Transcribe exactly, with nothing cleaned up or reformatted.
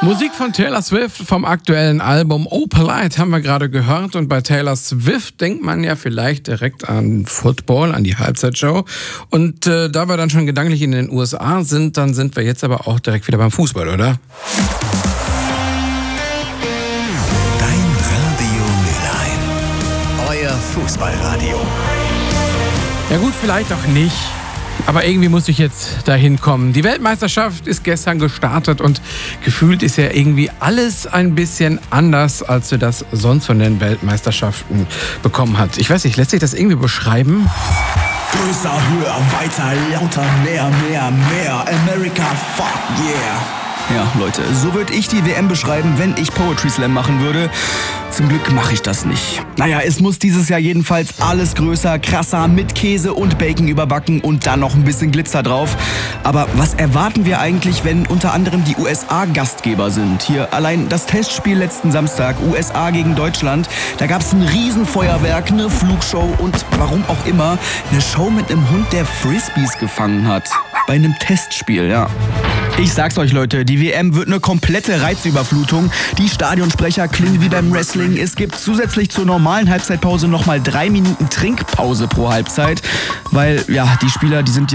Musik von Taylor Swift vom aktuellen Album Oh Polite haben wir gerade gehört. Und bei Taylor Swift denkt man ja vielleicht direkt an Football, an die Halbzeitshow. Und äh, da wir dann schon gedanklich in den U S A sind, dann sind wir jetzt aber auch direkt wieder beim Fußball, oder? Dein Radio Mülheim. Euer Fußballradio. Ja gut, vielleicht auch nicht. Aber irgendwie muss ich jetzt dahin kommen. Die Weltmeisterschaft ist gestern gestartet und gefühlt ist ja irgendwie alles ein bisschen anders, als wir das sonst von den Weltmeisterschaften bekommen hat. Ich weiß nicht, lässt sich das irgendwie beschreiben? Größer, höher, weiter, lauter, mehr, mehr, mehr. America, fuck yeah. Ja, Leute, so würde ich die W M beschreiben, wenn ich Poetry Slam machen würde. Zum Glück mache ich das nicht. Naja, es muss dieses Jahr jedenfalls alles größer, krasser, mit Käse und Bacon überbacken und dann noch ein bisschen Glitzer drauf. Aber was erwarten wir eigentlich, wenn unter anderem die U S A Gastgeber sind? Hier allein das Testspiel letzten Samstag, U S A gegen Deutschland. Da gab es ein Riesenfeuerwerk, eine Flugshow und warum auch immer, eine Show mit einem Hund, der Frisbees gefangen hat. Bei einem Testspiel, ja. Ich sag's euch, Leute, die W M wird eine komplette Reizüberflutung. Die Stadionsprecher klingen wie beim Wrestling. Es gibt zusätzlich zur normalen Halbzeitpause nochmal drei Minuten Trinkpause pro Halbzeit. Weil, ja, die Spieler, die sind